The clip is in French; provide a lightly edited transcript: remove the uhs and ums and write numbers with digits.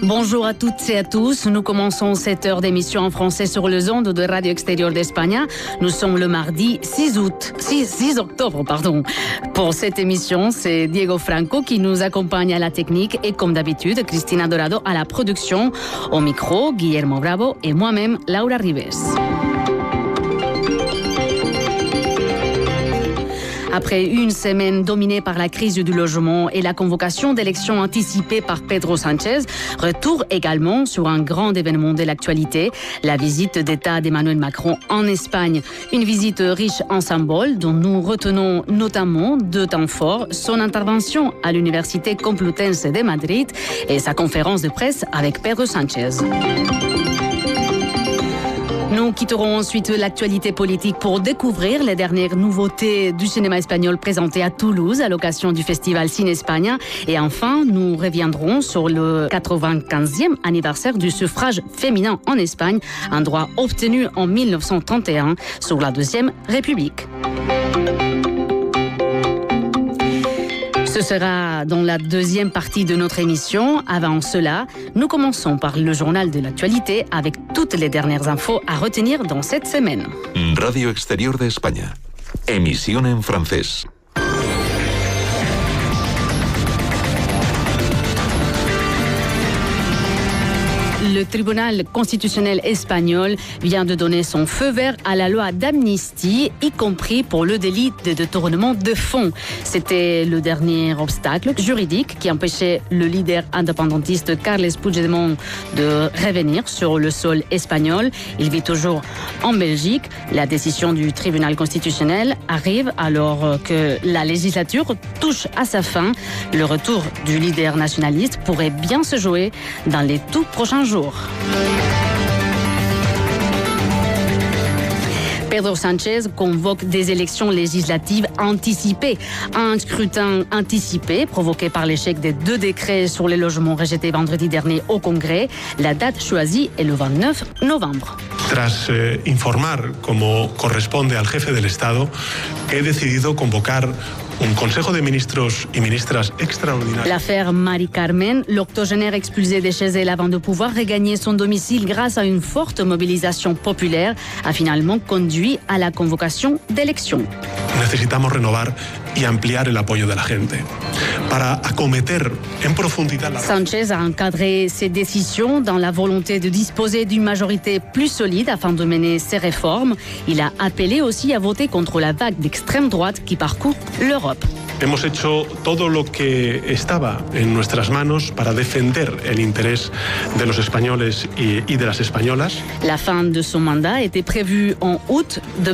Bonjour à toutes et à tous. Nous commençons cette heure d'émission en français sur les ondes de Radio Extérieure d'Espagne. Nous sommes le mardi 6 octobre. Pour cette émission, c'est Diego Franco qui nous accompagne à la technique et comme d'habitude, Cristina Dorado à la production. Au micro, Guillermo Bravo et moi-même, Laura Ribes. Après une semaine dominée par la crise du logement et la convocation d'élections anticipées par Pedro Sánchez, retour également sur un grand événement de l'actualité, la visite d'État d'Emmanuel Macron en Espagne. Une visite riche en symboles dont nous retenons notamment deux temps forts, son intervention à l'Université Complutense de Madrid et sa conférence de presse avec Pedro Sánchez. Nous quitterons ensuite l'actualité politique pour découvrir les dernières nouveautés du cinéma espagnol présentées à Toulouse à l'occasion du festival Cine Espagne. Et enfin, nous reviendrons sur le 95e anniversaire du suffrage féminin en Espagne, un droit obtenu en 1931 sous la Deuxième République. Ce sera dans la deuxième partie de notre émission. Avant cela, nous commençons par le journal de l'actualité avec toutes les dernières infos à retenir dans cette semaine. Radio Exterior de España. Emisión en francés. Le tribunal constitutionnel espagnol vient de donner son feu vert à la loi d'amnistie, y compris pour le délit de détournement de fonds. C'était le dernier obstacle juridique qui empêchait le leader indépendantiste Carles Puigdemont de revenir sur le sol espagnol. Il vit toujours en Belgique. La décision du tribunal constitutionnel arrive alors que la législature touche à sa fin. Le retour du leader nationaliste pourrait bien se jouer dans les tout prochains jours. Pedro Sánchez convoque des élections législatives anticipées. Un scrutin anticipé provoqué par l'échec des deux décrets sur les logements rejetés vendredi dernier au Congrès. La date choisie est le 29 novembre. Tras informar, como corresponde al jefe del Estado, he decidido convocar un consejo de ministros y ministras extraordinario. L'affaire Marie-Carmen, l'octogénaire expulsé de chez elle avant de pouvoir regagner son domicile grâce à une forte mobilisation populaire, a finalement conduit à la convocation d'élections. Necesitamos renovar y ampliar el apoyo de la gente para acometer en profundidad la... Sánchez a encadré ses décisions dans la volonté de disposer d'une majorité plus solide afin de mener ses réformes. Il a appelé aussi à voter contre la vague d'extrême droite qui parcourt l'Europe. Hemos hecho todo lo que estaba en nuestras manos para defender el interés de los españoles y de las españolas. La fin de son mandat était prévue en août